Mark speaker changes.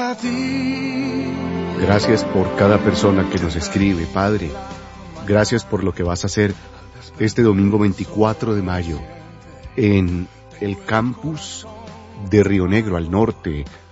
Speaker 1: Gracias por cada persona que nos escribe, Padre. Gracias por lo que vas a hacer este domingo 24 de mayo en el campus de Río Negro, al norte,